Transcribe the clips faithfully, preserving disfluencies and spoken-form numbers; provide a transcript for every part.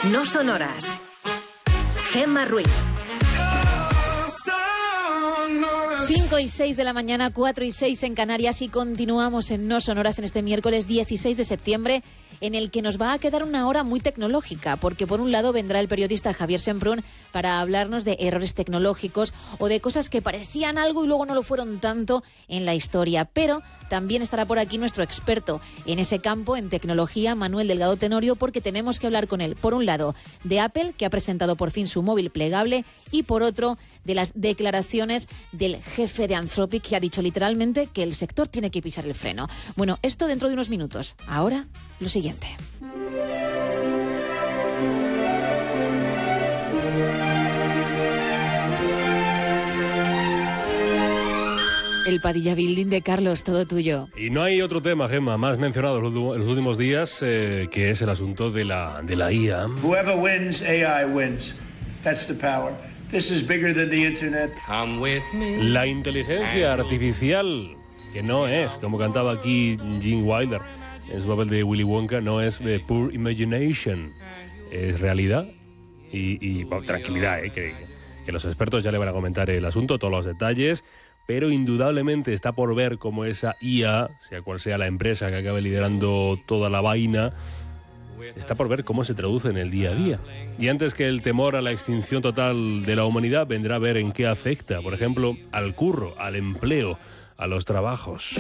No Sonoras. Gemma Ruiz. cinco y seis de la mañana, cuatro y seis en Canarias, y continuamos en No Sonoras en este miércoles dieciséis de septiembre, en el que nos va a quedar una hora muy tecnológica, porque por un lado vendrá el periodista Javier Semprún para hablarnos de errores tecnológicos o de cosas que parecían algo y luego no lo fueron tanto en la historia, pero también estará por aquí nuestro experto en ese campo, en tecnología, Manuel Delgado Tenorio, porque tenemos que hablar con él, por un lado, de Apple, que ha presentado por fin su móvil plegable, y por otro, de las declaraciones del jefe de Anthropic, que ha dicho literalmente que el sector tiene que pisar el freno. Bueno, esto dentro de unos minutos. Ahora, lo siguiente. El Padilla Building de Carlos, todo tuyo. Y no hay otro tema, Gemma, más mencionado en los últimos días, eh, que es el asunto de la, de la I A. Whoever wins, A I wins. That's the power. This is bigger than the internet. Come with me. La inteligencia artificial, que no es, como cantaba aquí Gene Wilder en su papel de Willy Wonka, no es de pure imagination, es realidad. Y, y bueno, tranquilidad, eh, que, que los expertos ya le van a comentar el asunto, todos los detalles, pero indudablemente está por ver cómo esa I A, sea cual sea la empresa que acabe liderando toda la vaina, está por ver cómo se traduce en el día a día. Y antes que el temor a la extinción total de la humanidad, vendrá a ver en qué afecta, por ejemplo, al curro, al empleo, a los trabajos.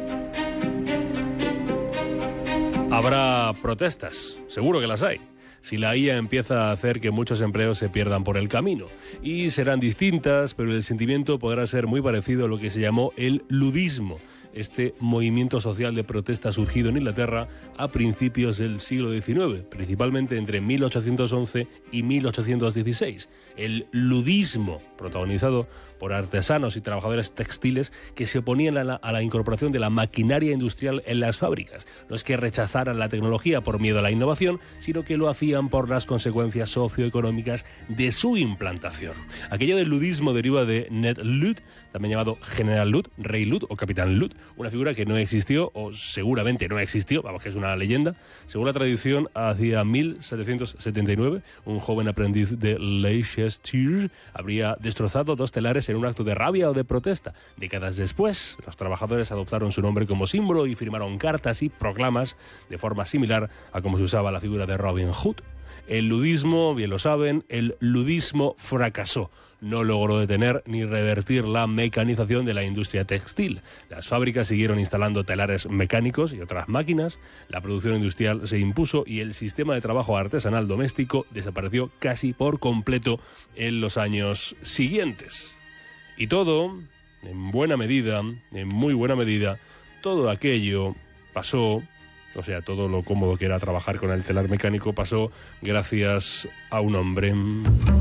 Habrá protestas, seguro que las hay, si la I A empieza a hacer que muchos empleos se pierdan por el camino. Y serán distintas, pero el sentimiento podrá ser muy parecido a lo que se llamó el ludismo, este movimiento social de protesta surgido en Inglaterra a principios del siglo diecinueve, principalmente entre mil ochocientos once y mil ochocientos dieciséis. El ludismo, protagonizado por artesanos y trabajadores textiles que se oponían a la, a la incorporación de la maquinaria industrial en las fábricas. No es que rechazaran la tecnología por miedo a la innovación, sino que lo hacían por las consecuencias socioeconómicas de su implantación. Aquello del ludismo deriva de Ned Lud, también llamado General Lud, Rey Lud o Capitán Lud, una figura que no existió, o seguramente no existió, vamos, que es una leyenda. Según la tradición, hacia mil setecientos setenta y nueve, un joven aprendiz de Leicester habría destrozado dos telares en un acto de rabia o de protesta. Décadas después, los trabajadores adoptaron su nombre como símbolo y firmaron cartas y proclamas de forma similar a como se usaba la figura de Robin Hood. El ludismo, bien lo saben, el ludismo fracasó. No logró detener ni revertir la mecanización de la industria textil. Las fábricas siguieron instalando telares mecánicos y otras máquinas, la producción industrial se impuso y el sistema de trabajo artesanal doméstico desapareció casi por completo en los años siguientes. Y todo, en buena medida, en muy buena medida, todo aquello pasó, o sea, todo lo cómodo que era trabajar con el telar mecánico pasó gracias a un hombre.